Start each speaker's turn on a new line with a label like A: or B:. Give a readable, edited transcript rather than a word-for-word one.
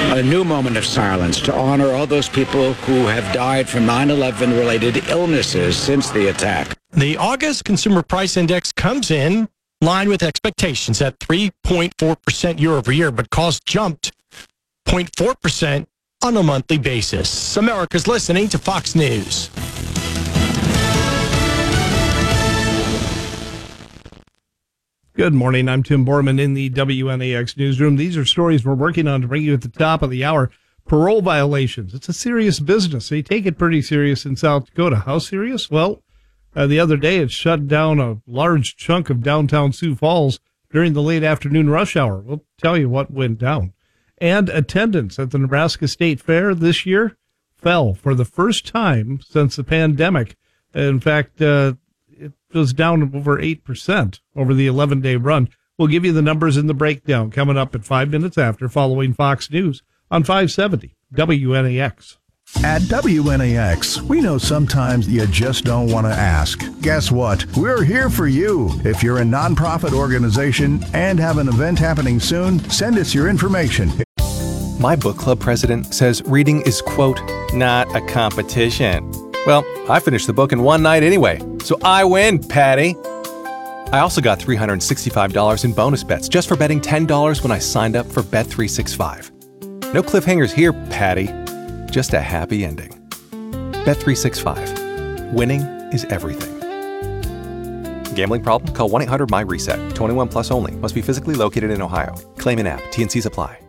A: A new moment of silence to honor all those people who have died from 9/11 related illnesses since the attack.
B: The August Consumer Price Index comes in line with expectations at 3.4% year over year, but costs jumped 0.4% on a monthly basis. America's listening to Fox News.
C: Good morning. I'm Tim Borman in the WNAX newsroom. These are stories we're working on to bring you at the top of the hour. Parole violations. It's a serious business. They take it pretty serious in South Dakota. How serious? Well, the other day it shut down a large chunk of downtown Sioux Falls during the late afternoon rush hour. We'll tell you what went down. And attendance at the Nebraska State Fair this year fell for the first time since the pandemic. In fact, it was down over 8% over the 11-day run. We'll give you the numbers in the breakdown coming up at 5 minutes after, following Fox News on 570 WNAX.
D: At WNAX, we know sometimes you just don't want to ask. Guess what? We're here for you. If you're a nonprofit organization and have an event happening soon, send us your information.
E: My book club president says reading is, quote, not a competition. Well, I finished the book in one night anyway, so I win, Patty. I also got $365 in bonus bets just for betting $10 when I signed up for Bet365. No cliffhangers here, Patty. Just a happy ending. Bet365. Winning is everything. Gambling problem? Call 1-800-MY-RESET. 21 plus only. Must be physically located in Ohio. Claim in app. T&Cs apply.